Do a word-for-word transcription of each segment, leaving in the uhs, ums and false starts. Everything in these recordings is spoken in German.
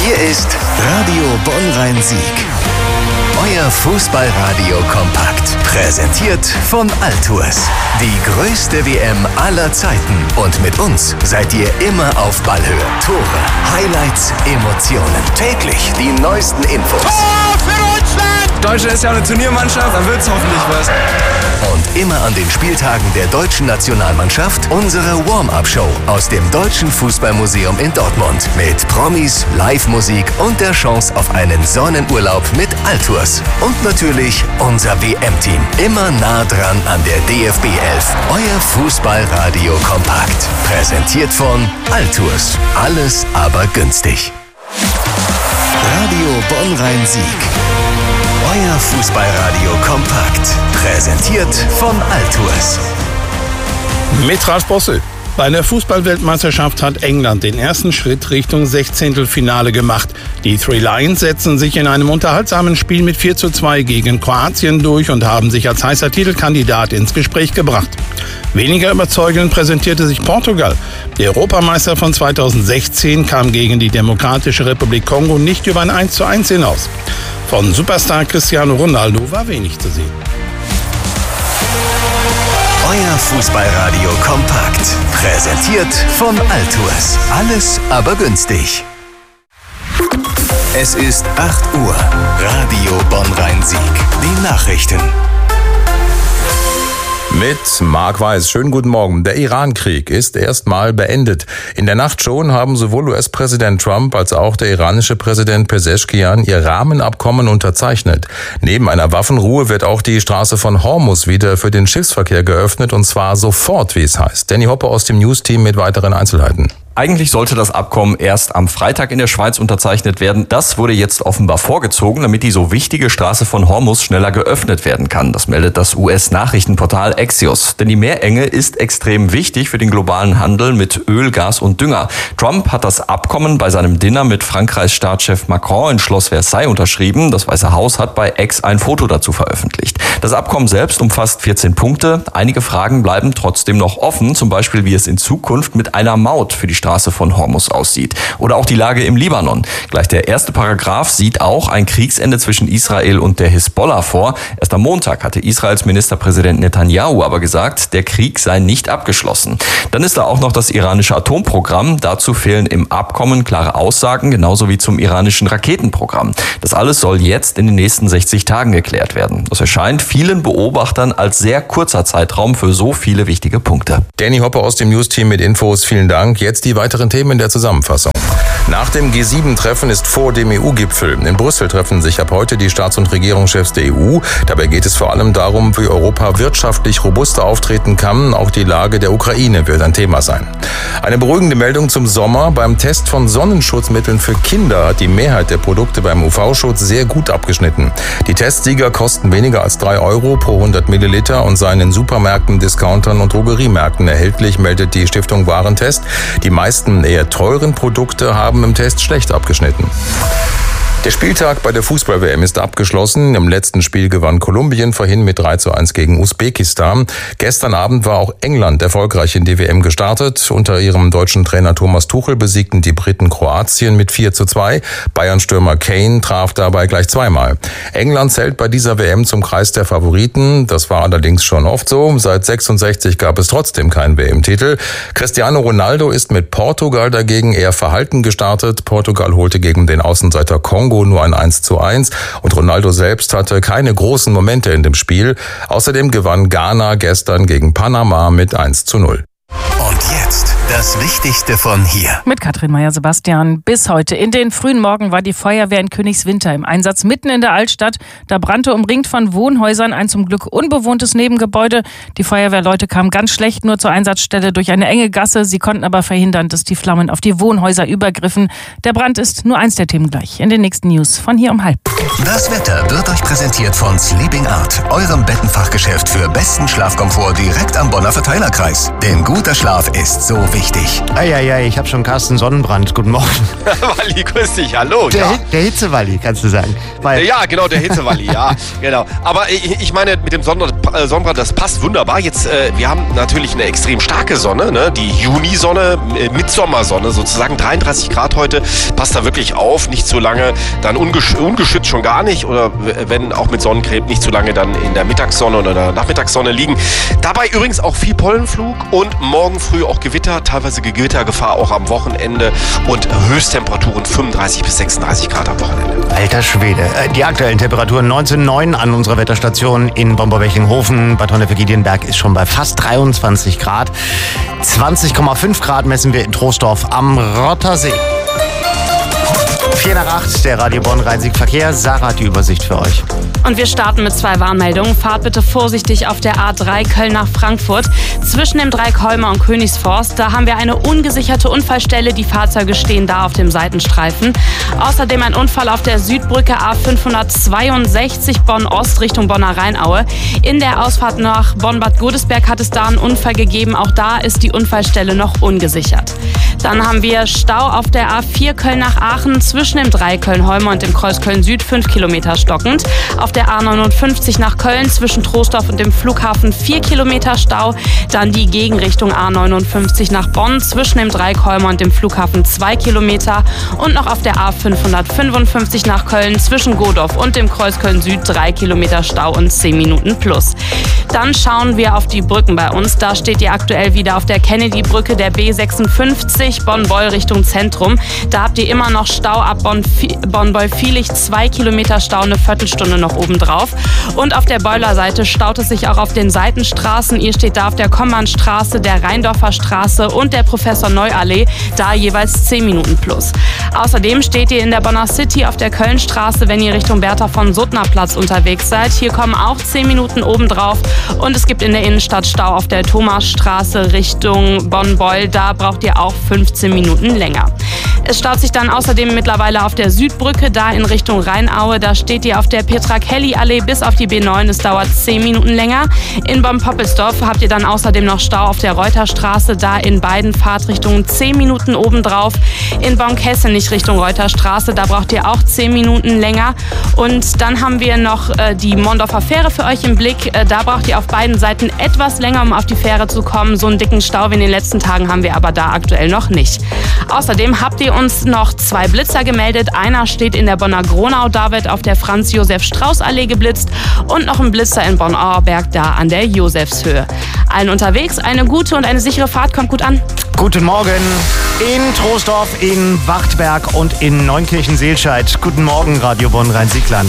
Hier ist Radio Bonn-Rhein-Sieg. Euer Fußballradio kompakt. Präsentiert von Altours. Die größte W M aller Zeiten. Und mit uns seid ihr immer auf Ballhöhe. Tore, Highlights, Emotionen. Täglich die neuesten Infos. Tor für Deutschland! Deutschland ist ja auch eine Turniermannschaft, dann wird's hoffentlich was. Und immer an den Spieltagen der deutschen Nationalmannschaft unsere Warm-Up-Show aus dem Deutschen Fußballmuseum in Dortmund. Mit Promis, Live-Musik und der Chance auf einen Sonnenurlaub mit Altours. Und natürlich unser W M-Team. Immer nah dran an der D F B elf. Euer Fußballradio kompakt. Präsentiert von Altours. Alles aber günstig. Radio Bonn-Rhein-Sieg. Euer Fußballradio kompakt. Präsentiert von Altours. Mit Ralf Bosse. Bei der Fußball-Weltmeisterschaft hat England den ersten Schritt Richtung Sechzehntelfinale gemacht. Die Three Lions setzen sich in einem unterhaltsamen Spiel mit vier zu zwei gegen Kroatien durch und haben sich als heißer Titelkandidat ins Gespräch gebracht. Weniger überzeugend präsentierte sich Portugal. Der Europameister von zweitausendsechzehn kam gegen die Demokratische Republik Kongo nicht über ein eins zu eins hinaus. Von Superstar Cristiano Ronaldo war wenig zu sehen. Euer Fußballradio kompakt. Präsentiert von Altours. Alles aber günstig. Es ist acht Uhr. Radio Bonn-Rhein-Sieg. Die Nachrichten. Mit Marc Weiß. Schönen guten Morgen. Der Iran-Krieg ist erstmal beendet. In der Nacht schon haben sowohl U S-Präsident Trump als auch der iranische Präsident Pezeshkian ihr Rahmenabkommen unterzeichnet. Neben einer Waffenruhe wird auch die Straße von Hormuz wieder für den Schiffsverkehr geöffnet, und zwar sofort, wie es heißt. Danny Hoppe aus dem News-Team mit weiteren Einzelheiten. Eigentlich sollte das Abkommen erst am Freitag in der Schweiz unterzeichnet werden. Das wurde jetzt offenbar vorgezogen, damit die so wichtige Straße von Hormuz schneller geöffnet werden kann. Das meldet das U S-Nachrichtenportal Axios. Denn die Meerenge ist extrem wichtig für den globalen Handel mit Öl, Gas und Dünger. Trump hat das Abkommen bei seinem Dinner mit Frankreichs Staatschef Macron in Schloss Versailles unterschrieben. Das Weiße Haus hat bei X ein Foto dazu veröffentlicht. Das Abkommen selbst umfasst vierzehn Punkte. Einige Fragen bleiben trotzdem noch offen, zum Beispiel wie es in Zukunft mit einer Maut für die Straße von Hormuz aussieht. Oder auch die Lage im Libanon. Gleich der erste Paragraph sieht auch ein Kriegsende zwischen Israel und der Hisbollah vor. Erst am Montag hatte Israels Ministerpräsident Netanyahu aber gesagt, der Krieg sei nicht abgeschlossen. Dann ist da auch noch das iranische Atomprogramm. Dazu fehlen im Abkommen klare Aussagen, genauso wie zum iranischen Raketenprogramm. Das alles soll jetzt in den nächsten sechzig Tagen geklärt werden. Das erscheint vielen Beobachtern als sehr kurzer Zeitraum für so viele wichtige Punkte. Danny Hoppe aus dem News-Team mit Infos. Vielen Dank. Jetzt die weiteren Themen in der Zusammenfassung. Nach dem G sieben Treffen ist vor dem E U-Gipfel. In Brüssel treffen sich ab heute die Staats- und Regierungschefs der E U. Dabei geht es vor allem darum, wie Europa wirtschaftlich robuster auftreten kann. Auch die Lage der Ukraine wird ein Thema sein. Eine beruhigende Meldung zum Sommer. Beim Test von Sonnenschutzmitteln für Kinder hat die Mehrheit der Produkte beim U V-Schutz sehr gut abgeschnitten. Die Testsieger kosten weniger als drei Euro pro hundert Milliliter und seien in Supermärkten, Discountern und Drogeriemärkten erhältlich, meldet die Stiftung Warentest. Die meisten eher teuren Produkte haben im Test schlecht abgeschnitten. Der Spieltag bei der Fußball-W M ist abgeschlossen. Im letzten Spiel gewann Kolumbien vorhin mit drei zu eins gegen Usbekistan. Gestern Abend war auch England erfolgreich in die W M gestartet. Unter ihrem deutschen Trainer Thomas Tuchel besiegten die Briten Kroatien mit vier zu zwei. Bayern-Stürmer Kane traf dabei gleich zweimal. England zählt bei dieser W M zum Kreis der Favoriten. Das war allerdings schon oft so. Seit sechsundsechzig gab es trotzdem keinen W M-Titel. Cristiano Ronaldo ist mit Portugal dagegen eher verhalten gestartet. Portugal holte gegen den Außenseiter Kongo nur ein eins zu eins und Ronaldo selbst hatte keine großen Momente in dem Spiel. Außerdem gewann Ghana gestern gegen Panama mit eins zu null. Und jetzt das Wichtigste von hier. Mit Katrin Meyer-Sebastian. Bis heute in den frühen Morgen war die Feuerwehr in Königswinter im Einsatz mitten in der Altstadt. Da brannte umringt von Wohnhäusern ein zum Glück unbewohntes Nebengebäude. Die Feuerwehrleute kamen ganz schlecht nur zur Einsatzstelle durch eine enge Gasse. Sie konnten aber verhindern, dass die Flammen auf die Wohnhäuser übergriffen. Der Brand ist nur eins der Themen gleich. In den nächsten News von hier um halb. Das Wetter wird euch präsentiert von Sleeping Art, eurem Bettenfachgeschäft für besten Schlafkomfort direkt am Bonner Verteilerkreis. Denn guter Schlaf ist so wichtig. Eieiei, ich habe schon Carsten Sonnenbrand. Guten Morgen. Walli, grüß dich, hallo. Der, ja. Hi- der Hitzewalli, kannst du sagen. Weil Ja, genau, der Hitzewalli, ja, genau. Aber ich, ich meine, mit dem Sonne, äh, Sonnenbrand, das passt wunderbar. Jetzt, äh, wir haben natürlich eine extrem starke Sonne, ne? Die Junisonne, äh, Mitsommersonne sozusagen, dreiunddreißig Grad heute. Passt da wirklich auf, nicht zu lange, dann ungesch- ungeschützt schon gar nicht oder w- wenn auch mit Sonnencreme nicht zu lange dann in der Mittagssonne oder der Nachmittagssonne liegen. Dabei übrigens auch viel Pollenflug und morgen früh auch Gewitter, teilweise Gewittergefahr auch am Wochenende und Höchsttemperaturen fünfunddreißig bis sechsunddreißig Grad am Wochenende. alter Schwede. Äh, Die aktuellen Temperaturen neunzehn Komma neun an unserer Wetterstation in Bomberwechlinghofen. Bad Honnefeld-Giedienberg ist schon bei fast dreiundzwanzig Grad. zwanzig Komma fünf Grad messen wir in Troisdorf am Rottersee. vier nach acht, der Radio Bonn Rhein-Sieg-Verkehr. Sarah hat die Übersicht für euch. Und wir starten mit zwei Warnmeldungen. Fahrt bitte vorsichtig auf der A drei Köln nach Frankfurt. Zwischen dem Dreieck Holmer und Königsforst, da haben wir eine ungesicherte Unfallstelle. Die Fahrzeuge stehen da auf dem Seitenstreifen. Außerdem ein Unfall auf der Südbrücke A fünfhundertzweiundsechzig Bonn-Ost Richtung Bonner Rheinaue. In der Ausfahrt nach Bonn-Bad Godesberg hat es da einen Unfall gegeben. Auch da ist die Unfallstelle noch ungesichert. Dann haben wir Stau auf der A vier Köln nach Aachen zwischen dem Dreieck Köln-Holmer und dem Kreuz Köln-Süd, fünf Kilometer stockend. Auf der A neunundfünfzig nach Köln zwischen Troisdorf und dem Flughafen vier Kilometer Stau. Dann die Gegenrichtung A neunundfünfzig nach Bonn zwischen dem Dreieck Holmer und dem Flughafen zwei Kilometer. Und noch auf der A fünfhundertfünfundfünfzig nach Köln zwischen Godorf und dem Kreuz Köln-Süd drei Kilometer Stau und zehn Minuten plus. Dann schauen wir auf die Brücken bei uns. Da steht ihr aktuell wieder auf der Kennedy-Brücke der B sechsundfünfzig Bonn-Beul Richtung Zentrum. Da habt ihr immer noch Stau ab Bonn-Beul-Vielig, zwei Kilometer Stau, eine Viertelstunde noch obendrauf. Und auf der Beuler Seite staut es sich auch auf den Seitenstraßen. Ihr steht da auf der Kommannstraße, der Rheindorfer Straße und der Professor-Neu-Allee, da jeweils zehn Minuten plus. Außerdem steht ihr in der Bonner City auf der Kölnstraße, wenn ihr Richtung Bertha von Suttner Platz unterwegs seid. Hier kommen auch zehn Minuten obendrauf. Und es gibt in der Innenstadt Stau auf der Thomasstraße Richtung Bonn-Beul. Da braucht ihr auch fünfzehn Minuten länger. Es staut sich dann außerdem mittlerweile auf der Südbrücke, da in Richtung Rheinaue. Da steht ihr auf der Petra-Kelly-Allee bis auf die B neun. Es dauert zehn Minuten länger. In Bonn-Poppelsdorf habt ihr dann außerdem noch Stau auf der Reuterstraße, da in beiden Fahrtrichtungen zehn Minuten obendrauf. In Bonn-Kessenich Richtung Reuterstraße, da braucht ihr auch zehn Minuten länger. Und dann haben wir noch äh, die Mondorfer Fähre für euch im Blick. Äh, da braucht ihr auf beiden Seiten etwas länger, um auf die Fähre zu kommen. So einen dicken Stau wie in den letzten Tagen haben wir aber da aktuell noch nicht. Außerdem habt ihr uns noch zwei Blitzer gemeldet. Einer steht in der Bonner Gronau, da wird auf der Franz-Josef-Strauß-Allee geblitzt und noch ein Blitzer in Bonn-Auerberg, da an der Josefshöhe. Allen unterwegs eine gute und eine sichere Fahrt, kommt gut an. Guten Morgen in Troisdorf, in Wachtberg und in Neunkirchen-Seelscheid. Guten Morgen, Radio Bonn Rhein-Sieg-Land.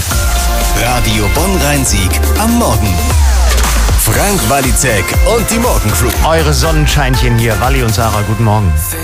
Radio Bonn Rhein-Sieg am Morgen. Frank Walizek und die Morgencrew. Eure Sonnenscheinchen hier, Walli und Sarah, guten Morgen.